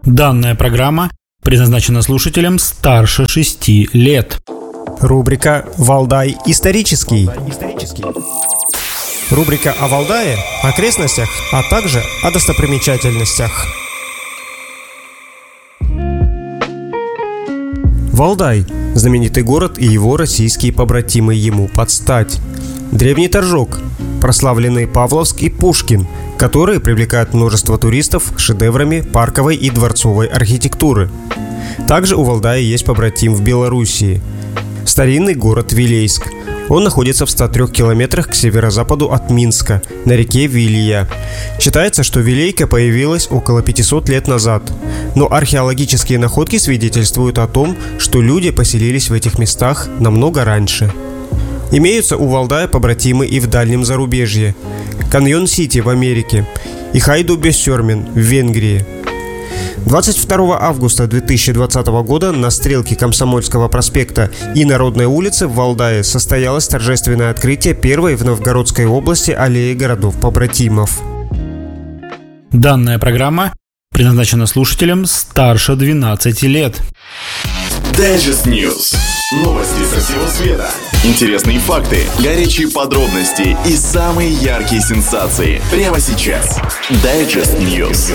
Данная программа предназначена слушателям старше 6 лет. Рубрика «Валдай исторический». Рубрика о Валдае, окрестностях, а также о достопримечательностях. Валдай – знаменитый город и его российские побратимы ему под стать. Древний Торжок, прославленные Павловск и Пушкин, которые привлекают множество туристов шедеврами парковой и дворцовой архитектуры. Также у Валдая есть побратим в Белоруссии – старинный город Вилейск. Он находится в 103 километрах к северо-западу от Минска, на реке Вилия. Считается, что Вилейка появилась около 500 лет назад. Но археологические находки свидетельствуют о том, что люди поселились в этих местах намного раньше. Имеются у Валдая побратимы и в дальнем зарубежье. Каньон-Сити в Америке и Хайду-Бессермен в Венгрии. 22 августа 2020 года на стрелке Комсомольского проспекта и Народной улицы в Валдае состоялось торжественное открытие первой в Новгородской области аллеи городов-побратимов. Данная программа предназначена слушателям старше 12 лет. Digest News. Новости со всего света. Интересные факты, горячие подробности и самые яркие сенсации. Прямо сейчас. Digest News.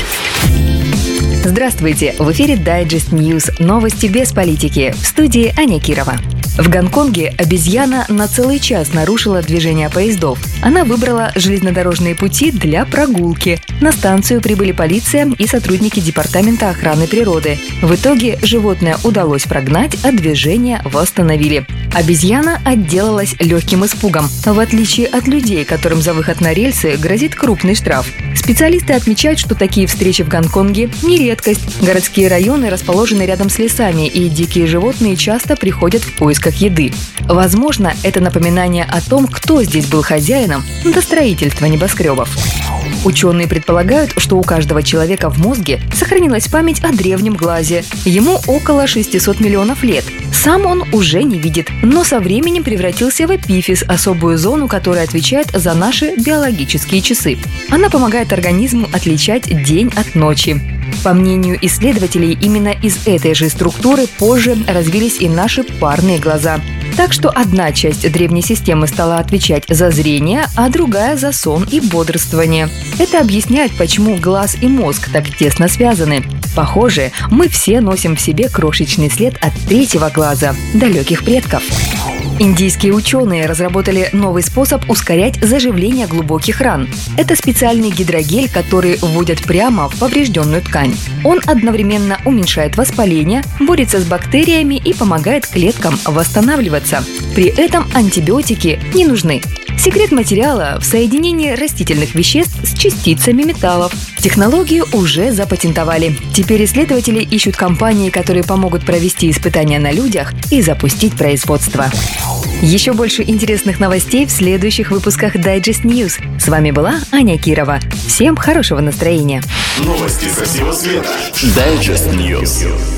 Здравствуйте! В эфире Digest News. Новости без политики. В студии Аня Кирова. В Гонконге обезьяна на целый час нарушила движение поездов. Она выбрала железнодорожные пути для прогулки. На станцию прибыли полиция и сотрудники Департамента охраны природы. В итоге животное удалось прогнать, а движение восстановили. Обезьяна отделалась легким испугом, в отличие от людей, которым за выход на рельсы грозит крупный штраф. Специалисты отмечают, что такие встречи в Гонконге не редкость. Городские районы расположены рядом с лесами, и дикие животные часто приходят в поисках еды. Возможно, это напоминание о том, кто здесь был хозяином до строительства небоскребов. Ученые предполагают, что у каждого человека в мозге сохранилась память о древнем глазе. Ему около 600 миллионов лет. Сам он уже не видит, но со временем превратился в эпифиз, особую зону, которая отвечает за наши биологические часы. Она помогает организму отличать день от ночи. По мнению исследователей, именно из этой же структуры позже развились и наши парные глаза. Так что одна часть древней системы стала отвечать за зрение, а другая за сон и бодрствование. Это объясняет, почему глаз и мозг так тесно связаны. Похоже, мы все носим в себе крошечный след от третьего глаза – далеких предков. Индийские ученые разработали новый способ ускорять заживление глубоких ран. Это специальный гидрогель, который вводят прямо в поврежденную ткань. Он одновременно уменьшает воспаление, борется с бактериями и помогает клеткам восстанавливаться. При этом антибиотики не нужны. Секрет материала в соединении растительных веществ с частицами металлов. Технологию уже запатентовали. Теперь исследователи ищут компании, которые помогут провести испытания на людях и запустить производство. Еще больше интересных новостей в следующих выпусках Digest News. С вами была Аня Кирова. Всем хорошего настроения. Новости со всего света. Digest News.